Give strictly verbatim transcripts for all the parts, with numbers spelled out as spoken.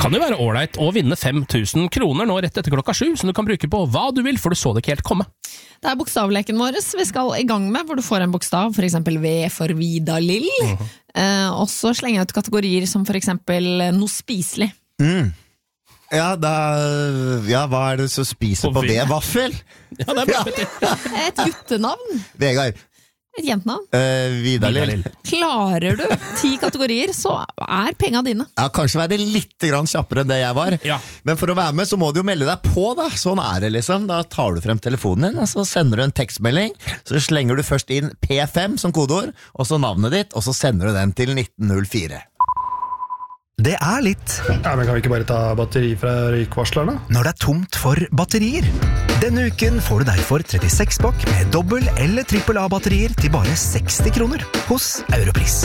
kan jo være ordentlig å vinne fem tusen kroner nå rett etter klokka sju, som du kan bruke på hva du vil, for du så det ikke helt komme. Det er bokstavleken vår vi skal i gang med, hvor du får en bokstav, for eksempel V for Vidalill. Uh-huh. Eh, og så slenger jeg ut kategorier som for eksempel noe spiselig. Mm. Ja, da, ja, hva er det som spiser på, på V? Vaffel? Ja, det er bra, ja. Et guttenavn. Vegard. Et jentenavn. Uh, Vidalill. Klarer du ti kategorier, så er penga dine. Ja, kanskje være litt grann kjappere enn det jeg var. Ja. Men for å være med, så må du jo melde deg på, da. Sånn er det liksom. Da tar du frem telefonen din, og så sender du en tekstmelding. Så slenger du først inn P fem som kodeord, og så navnet ditt, og så sender du den til nitten null fire. Det er litt. Ja, men kan vi ikke bare ta batteri fra røykvarslerne? Når det er tomt for batterier. Denne uken får du derfor trettiseks pakk med dobbel- eller trippel A-batterier til bare seksti kroner hos Europris.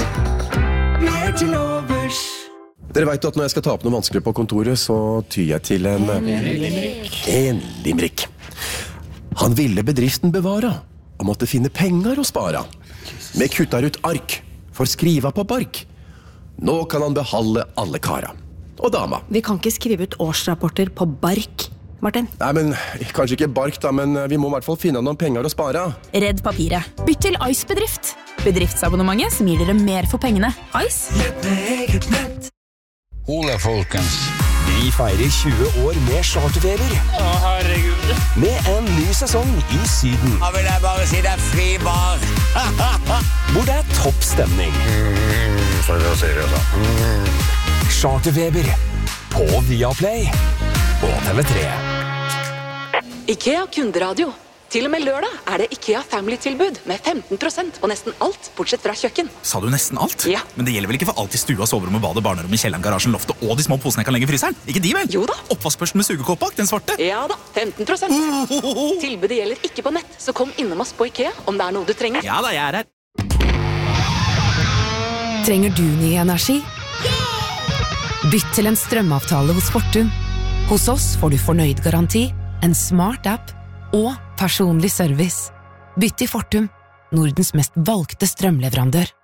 Dere vet at når jeg skal ta opp noe vanskelig på kontoret, så tyr jeg til en... En limerick. En limerick. Han ville bedriften bevara, og måtte finne penger å spara. Med kuttar ut ark, for skriva på bark. Nå kan han behalde alle kara. Og dama. Vi kan ikke skrive ut årsrapporter på bark, Martin. Nei, men kanskje ikke bark da, men vi må i hvert fall finne noen penger å spare. Redd papiret. Bytt til Ice Bedrift. Bedriftsabonnementet som gir dere mer for pengene. Ice. Lett med eget nett. Hola, folkens. Vi feirer tjue år med charterfeber. Å, herregud. Med en ny sesong i Syden. Da vil jeg bare si det er fri bar. Hvor det er topp stemning. Mm, for å si det da. Mm. Charterfeber på Viaplay og T V tre. IKEA kunderadio. Til og med lørdag er det IKEA Family-tilbud med femten prosent på nesten alt, bortsett fra kjøkken. Sa du nesten alt? Ja. Men det gjelder vel ikke for alt i stua, soverommet, badet, barnerommet, kjelleren, garasjen, loftet og de små posene jeg kan legge i fryseren? Ikke de vel? Jo da. Oppvaskbørsten med sugekåp bak, den svarte? Ja da, femten prosent. Ohohoho. Tilbudet gjelder ikke på nett, så kom innom oss på IKEA om det er noe du trenger. Ja da, jeg er her. Trenger du ny energi? Bytt til en strømavtale hos Fortum. Hos oss får du fornøyd garanti, en smart app og personlig service. Bytt til Fortum, Nordens mest valgte strømleverandør.